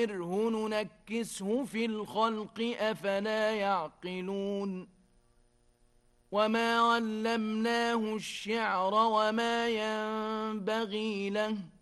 نعمره ننكسه في الخلق أفلا يعقلون وما علمناه الشعر وما ينبغي له